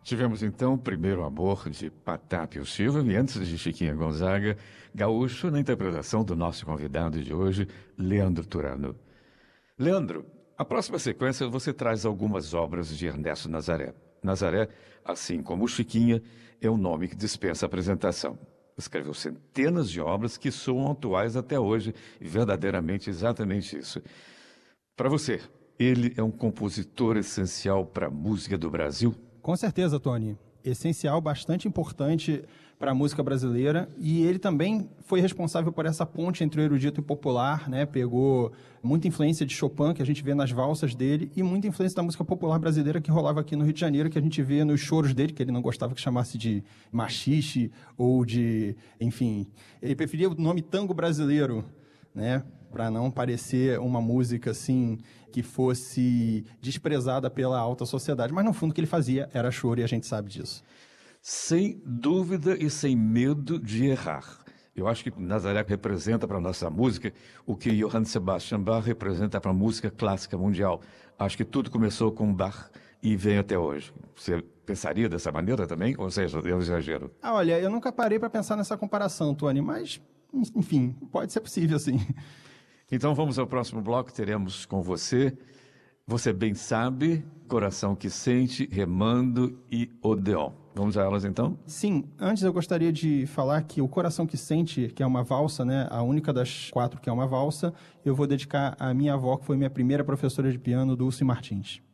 Tivemos então Primeiro Amor de Patápio Silva e antes de Chiquinha Gonzaga, Gaúcho na interpretação do nosso convidado de hoje, Leandro Turano. Leandro, a próxima sequência você traz algumas obras de Ernesto Nazaré. Nazaré, assim como Chiquinha, é um nome que dispensa apresentação. Escreveu centenas de obras que soam atuais até hoje e verdadeiramente exatamente isso. Para você, ele é um compositor essencial para a música do Brasil? Com certeza, Tony. Essencial, bastante importante para a música brasileira, e ele também foi responsável por essa ponte entre o erudito e o popular, né? Pegou muita influência de Chopin, que a gente vê nas valsas dele, e muita influência da música popular brasileira que rolava aqui no Rio de Janeiro, que a gente vê nos choros dele, que ele não gostava que chamasse de machixe ou de, enfim, ele preferia o nome tango brasileiro, né? Para não parecer uma música assim que fosse desprezada pela alta sociedade, mas no fundo o que ele fazia era choro e a gente sabe disso. Sem dúvida e sem medo de errar. Eu acho que Nazaré representa para a nossa música o que Johann Sebastian Bach representa para a música clássica mundial. Acho que tudo começou com Bach e vem até hoje. Você pensaria dessa maneira também? Ou seja, é um exagero? Olha, eu nunca parei para pensar nessa comparação, Tony, mas, enfim, pode ser possível, sim. Então vamos ao próximo bloco, teremos com você, você bem sabe, Coração que Sente, Remando e Odeon. Vamos a elas então? Sim, antes eu gostaria de falar que o Coração que Sente, que é uma valsa, né, a única das 4 que é uma valsa, eu vou dedicar à minha avó, que foi minha primeira professora de piano, Dulce Martins.